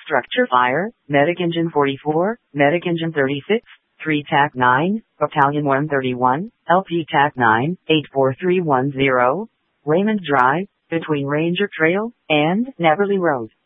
Structure Fire, Medic Engine 44, Medic Engine 36, 3 TAC 9, Battalion 131, LP TAC 9, 84310, Raymond Drive, between Ranger Trail and Neverly Road.